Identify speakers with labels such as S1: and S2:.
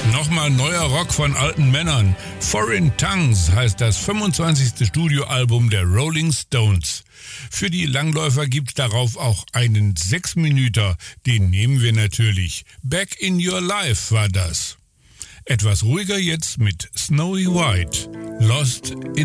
S1: Nochmal neuer Rock von alten Männern. Foreign Tongues heißt das 25. Studioalbum der Rolling Stones. Für die Langläufer gibt's darauf auch einen 6-Minüter. Den nehmen wir natürlich. Back in Your Life war das. Etwas ruhiger jetzt mit Snowy White. Lost in